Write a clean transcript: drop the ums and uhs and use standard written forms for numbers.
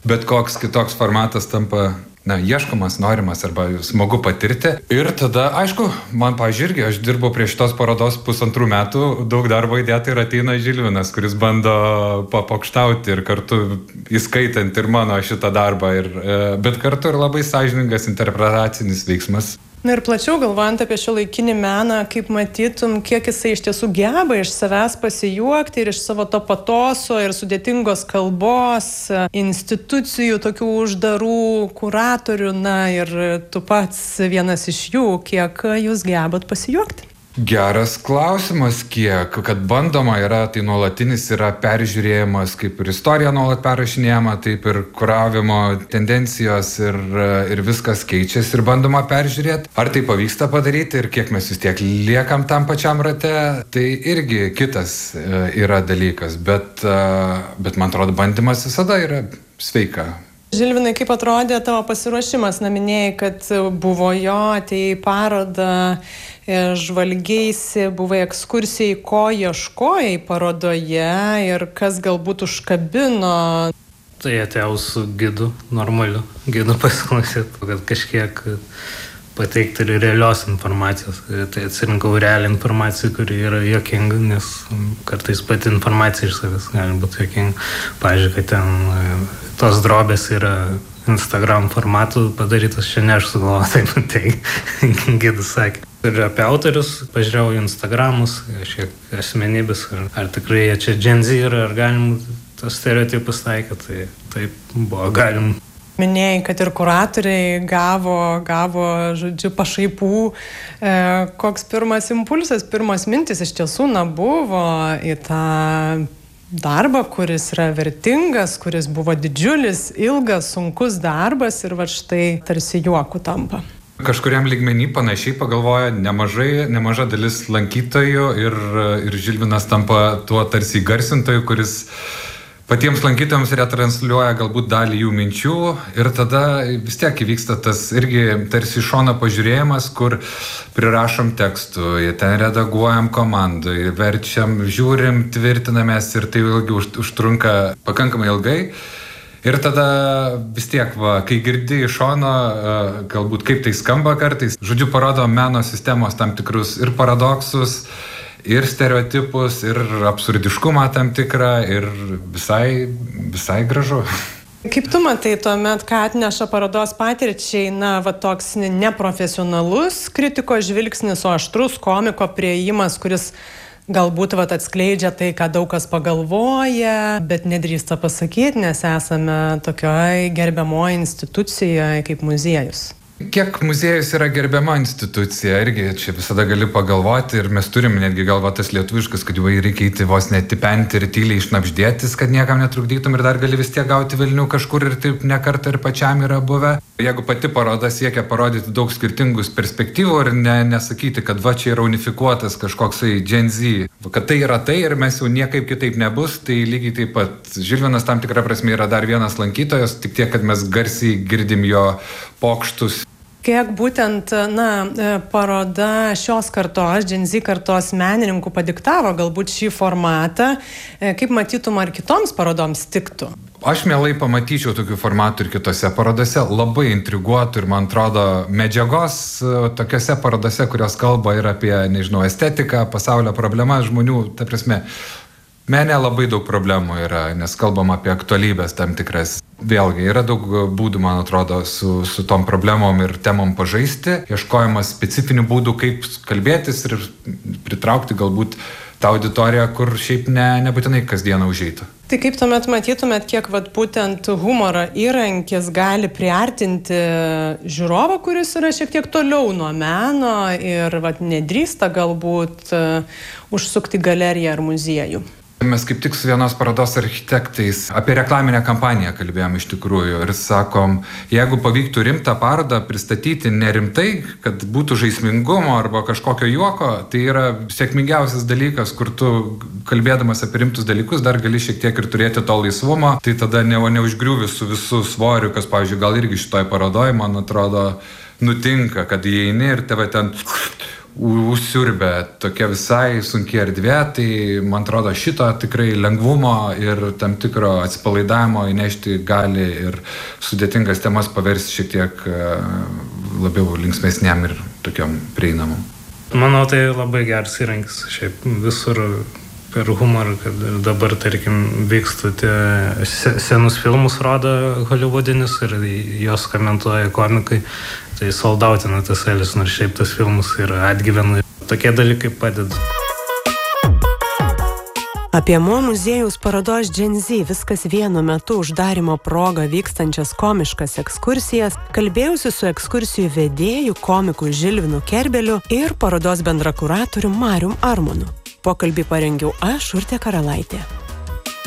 bet koks kitoks formatas tampa ieškomas, norimas arba smagu patirti. Ir tada, aišku, man, pavyzdžiui, irgi aš dirbu prie šitos parodos 1,5 metų, daug darbo įdėta ir ateina Žilvinas, kuris bando papokštauti ir kartu įskaitant ir mano šitą darbą, bet kartu ir labai sąžiningas interpretacinis veiksmas. Na ir plačiau galvojant apie šiuolaikinį meną, kaip matytum, kiek jisai iš tiesų geba iš savęs pasijuokti ir iš savo to patoso ir sudėtingos kalbos, institucijų, tokių uždarų kuratorių, ir tu pats vienas iš jų, kiek jūs gebat pasijuokti? Geras klausimas, kiek, kad bandoma yra, tai nuolatinis yra peržiūrėjimas, kaip ir istorija nuolat perrašinėjama, taip ir kuravimo tendencijos ir viskas keičiasi ir bandoma peržiūrėti. Ar tai pavyksta padaryti ir kiek mes vis tiek liekam tam pačiam rate, tai irgi kitas yra dalykas, bet man atrodo, bandymas visada yra sveika. Žilvinai, kaip atrodė tavo pasiruošimas? Minėjai, kad buvo atėjai į parodą, žvalgeisi, buvai ekskursijai, ko ieškojai parodoje ir kas galbūt užkabino? Tai atėjau su gidu, normaliu gidu pasiklausyti, kad kažkiek pateikti ir realios informacijos. Tai atsirinkau realią informaciją, kuri yra juokinga, nes kartais pati informacija iš savęs gali būti juokinga. Pavyzdžiui, kad ten tos drobės yra Instagram formatų padarytos, čia ne aš sugalvojau, tai gidas sakė. Ir apie autorius pažiūrėjau Instagramus, šiek asmenybės, ar tikrai jie čia Gen Z yra, ar galim tos stereotipus taikyti, tai taip buvo galim. Minėjai, kad ir kuratoriai gavo, žodžiu, pašaipų. Koks pirmas impulsas, pirmas mintis iš tiesų buvo į tą darbą, kuris yra vertingas, kuris buvo didžiulis, ilgas, sunkus darbas ir štai tarsi juoku tampa. Kažkuriam lygmenį panašiai pagalvoja nemaža dalis lankytojų ir Žilvinas tampa tuo tarsi garsintoju, kuris patiems lankytojams retransliuoja galbūt dalį jų minčių ir tada vis tiek įvyksta tas irgi tarsi iš šono pažiūrėjimas, kur prirašom tekstų, ten redaguojam komandai, verčiam, žiūrim, tvirtinamės ir tai ilgi užtrunka pakankamai ilgai. Ir tada vis tiek, kai girdi iš šono, galbūt kaip tai skamba kartais, žodžiu, parodo meno sistemos tam tikrus ir paradoksus, ir stereotipus, ir absurdiškumą tam tikrą, ir visai gražu. Kaip tu matai tuomet, ką atneša parodos patirčiai, toks neprofesionalus kritikos žvilgsnis, o aštrus komiko priėjimas, kuris galbūt atskleidžia tai, ką daug kas pagalvoja, bet nedrįsta pasakyti, nes esame tokioje gerbiamoje institucijoje kaip muziejus. Kiek muziejus yra gerbiama institucija, irgi čia visada gali pagalvoti ir mes turim netgi galvotas lietuviškas, kad jau reikia eiti vos netipenti ir tyliai išnapždėtis, kad niekam netrukdytum ir dar gali vis tiek gauti velnių kažkur ir taip ne kartą ir pačiam yra buvę. Jeigu pati paroda siekia parodyti daug skirtingus perspektyvų ir nesakyti, kad čia yra unifikuotas kažkoksai Gen Z, kad tai yra tai ir mes jau niekaip kitaip nebus, tai lygiai taip pat Žilvinas tam tikra prasme yra dar vienas lankytojas, tik tiek, kad mes garsiai girdim jo pokštus. Kiek būtent, paroda šios kartos, Gen Z kartos menininkų padiktavo galbūt šį formatą, kaip matytum, ar kitoms parodoms tiktų? Aš mielai pamatyčiau tokių formatų ir kitose parodose, labai intriguotų ir man atrodo medžiagos tokiose parodose, kurios kalba ir apie, estetiką, pasaulio problemas žmonių, ta prasme, mene labai daug problemų yra, nes kalbam apie aktualybės tam tikras. Vėlgi, yra daug būdų, man atrodo, su tom problemom ir temom pažaisti, ieškojimas specifinių būdų, kaip kalbėtis ir pritraukti galbūt tą auditoriją, kur šiaip nebūtinai kasdieną užeitų. Tai kaip tuomet matytumėt, kiek būtent humoro įrankis gali priartinti žiūrovą, kuris yra šiek tiek toliau nuo meno ir nedrįsta galbūt užsukti galeriją ar muziejų? Mes kaip tik su vienos parodos architektais apie reklaminę kampaniją kalbėjom iš tikrųjų ir sakom, jeigu pavyktų rimtą parodą pristatyti nerimtai, kad būtų žaismingumo arba kažkokio juoko, tai yra sėkmingiausias dalykas, kur tu kalbėdamas apie rimtus dalykus dar gali šiek tiek ir turėti to laisvumo, tai tada neužgriuvi su visų svoriu, kas, pavyzdžiui, gal irgi šitoj parodoj, man atrodo, nutinka, kad įeini ir tave ten užsiurbė tokia visai sunki erdvė, tai man atrodo šito tikrai lengvumo ir tam tikro atsipalaidavimo įnešti gali ir sudėtingas temas paversti šiek tiek labiau linksmesniam ir tokiam prieinamam. Manau, tai labai geras įrankis, šiaip visur per humorą, kad dabar, tarkim, vykstų senus filmus rodo holivudinis ir jos komentuoja komikai, tai soldautina tas elis, nors šiaip tas filmus ir atgyvena. Tokie dalykai padeda. Apie Mo muziejaus parodos Gen Z viskas vienu metu uždarymo proga vykstančias komiškas ekskursijas kalbėjausi su ekskursijų vedėju, komiku Žilvinu Kerbeliu ir parodos bendrakuratorium Marium Armonu. Pokalbį parengiau aš, Urtė Karalaitė.